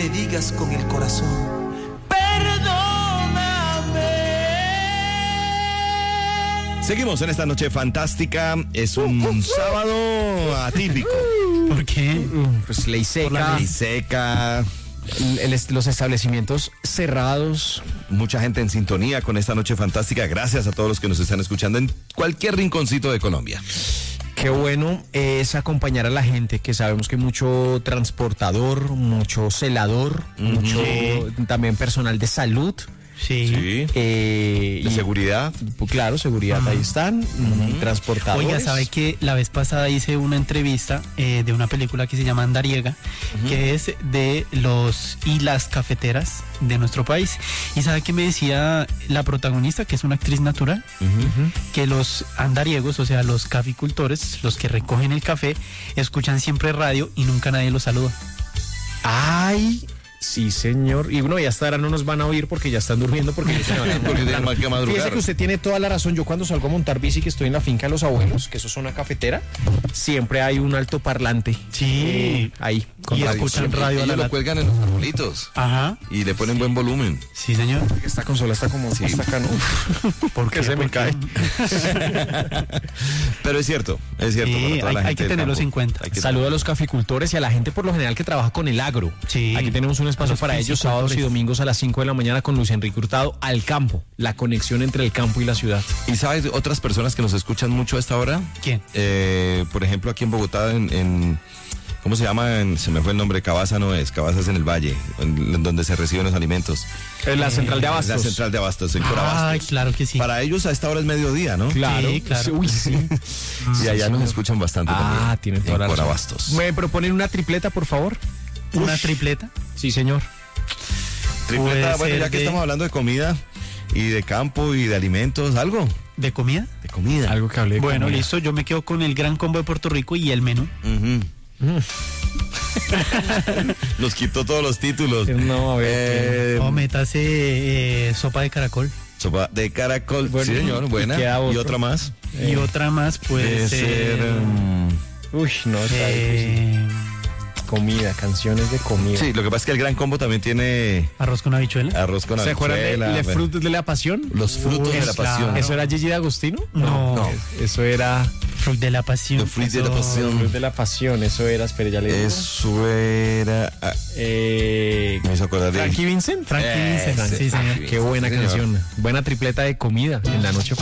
me digas con el corazón, perdóname. Seguimos en esta noche fantástica. Es un sábado atípico. ¿Por qué? Pues ley seca. Ley seca. Los establecimientos cerrados. Mucha gente en sintonía con esta noche fantástica. Gracias a todos los que nos están escuchando en cualquier rinconcito de Colombia. Qué bueno es acompañar a la gente, que sabemos que hay mucho transportador, mucho celador, mucho también personal de salud. Sí. De seguridad. Claro, seguridad, ahí están, transportadores. Oiga, ¿sabe que la vez pasada hice una entrevista de una película que se llama Andariega, que es de los y las cafeteras de nuestro país? Y ¿sabe qué me decía la protagonista, que es una actriz natural? Que los andariegos, o sea, los caficultores, los que recogen el café, escuchan siempre radio y nunca nadie los saluda. ¡Ay! Sí, señor. Y bueno, ya hasta ahora no nos van a oír porque ya están durmiendo, porque ellos se levantan muy temprano. Fíjese que usted tiene toda la razón. Yo cuando salgo a montar bici, que estoy en la finca de los abuelos, que eso es una cafetera, siempre hay un altoparlante. Sí. Ahí. Y escuchan radio a la Ellos lo cuelgan en los arbolitos. Ajá. Y le ponen buen volumen. Sí, señor. Esta consola está como hasta acá, ¿no? Porque se me cae. Pero es cierto. Es cierto. Sí, hay que tenerlos en cuenta. Saludo a los caficultores y a la gente por lo general que trabaja con el agro. Sí. Aquí tenemos un espacio para ellos sábados y domingos a las 5 de la mañana con Luis Enrique Hurtado al campo, la conexión entre el campo y la ciudad. ¿Y sabes otras personas que nos escuchan mucho a esta hora? ¿Quién? Por ejemplo, aquí en Bogotá, ¿cómo se llama? Se me fue el nombre. Cabaza no es. Cabaza es en el Valle, en donde se reciben los alimentos. La central de Abastos. La central de Abastos, en Corabastos. Ay, claro que sí. Para ellos a esta hora es mediodía, ¿no? Claro. Sí, claro. Uy, sí. Y allá nos escuchan bastante también. Tienen toda en la razón. Corabastos. ¿Me proponen una tripleta, por favor? ¿Una tripleta? Sí, señor. Tripleta, Puede bueno, ser ya que estamos hablando de comida y de campo y de alimentos, ¿algo? ¿De comida? De comida. Algo que hablé de Bueno, comida. listo. Yo me quedo con el Gran Combo de Puerto Rico y el menú. Nos quitó todos los títulos. No, a ver. O métase sopa de caracol. Sopa de caracol. Bueno, sí, señor, buena. queda ¿Y otro. otra más? Y otra más puede ser... Uy, no, está difícil. Comida, canciones de comida. Sí, lo que pasa es que el Gran Combo también tiene arroz con habichuela. arroz con ¿Se acuerdan de habichuela, Le bueno, Frutos de la Pasión? los frutos de la pasión. claro. ¿Eso era Gigi D'Agostino? No. Eso era Fruit de la pasión. Los frutos de la Eso- pasión. Frutos de la Pasión. Eso era, espere, ya le digo. Eso era... me hizo acordar de... Frankie Vincent. Frankie Vincent. Sí, señor. Qué buena Sí, señor. canción. Buena tripleta de comida en la noche.